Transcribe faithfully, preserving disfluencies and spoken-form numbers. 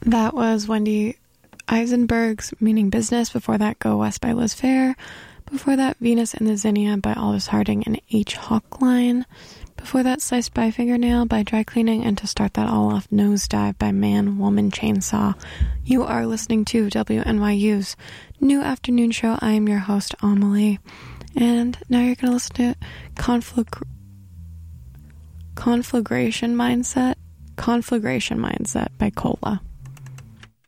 That was Wendy Eisenberg's Meaning Business. Before that, Go West by Liz Phair. Before that, Venus and the Zinnia by Aldous Harding and H. Hawkline. Before that, Sliced by Fingernail by Dry Cleaning. And to start that all off, Nosedive by Man, Woman, Chainsaw. You are listening to W N Y U's new afternoon show. I am your host, Amelie. And now you're going to listen to Conflag- Conflagration Mindset. Conflagration Mindset by Cola.